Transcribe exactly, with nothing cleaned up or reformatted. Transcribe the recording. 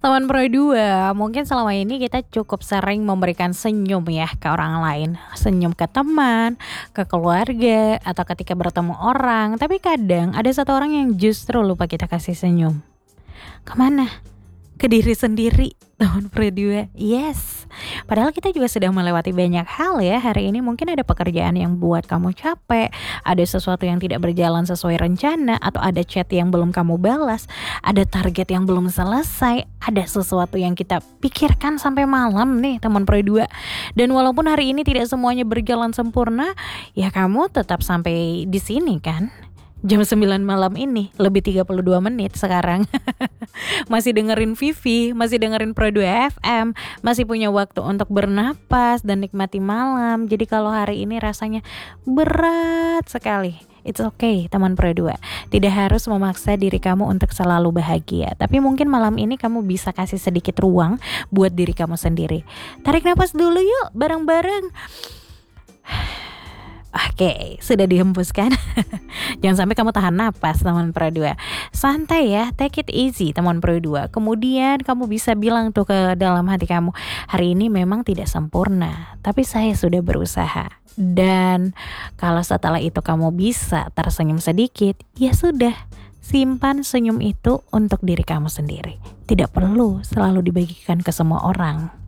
Teman Pro dua, mungkin selama ini kita cukup sering memberikan senyum ya ke orang lain. Senyum ke teman, ke keluarga, atau ketika bertemu orang. Tapi kadang ada satu orang yang justru lupa kita kasih senyum. Kemana? Ke diri sendiri, teman Pro dua. Yes. Padahal kita juga sedang melewati banyak hal ya. Hari ini mungkin ada pekerjaan yang buat kamu capek, ada sesuatu yang tidak berjalan sesuai rencana, atau ada chat yang belum kamu balas, ada target yang belum selesai, ada sesuatu yang kita pikirkan sampai malam nih teman Pro dua. Dan walaupun hari ini tidak semuanya berjalan sempurna, ya kamu tetap sampai di sini kan? Jam sembilan malam ini, lebih tiga puluh dua menit sekarang. Masih dengerin Vivi, masih dengerin Pro dua F M, masih punya waktu untuk bernapas dan nikmati malam. Jadi kalau hari ini rasanya berat sekali, it's okay teman Pro dua. Tidak harus memaksa diri kamu untuk selalu bahagia. Tapi mungkin malam ini kamu bisa kasih sedikit ruang buat diri kamu sendiri. Tarik nafas dulu yuk, bareng-bareng. Oke, sudah dihembuskan. Jangan sampai kamu tahan napas teman Pro dua. Santai ya, take it easy teman Pro dua. Kemudian kamu bisa bilang tuh ke dalam hati kamu, hari ini memang tidak sempurna, tapi saya sudah berusaha. Dan kalau setelah itu kamu bisa tersenyum sedikit, ya sudah, simpan senyum itu untuk diri kamu sendiri. Tidak perlu selalu dibagikan ke semua orang.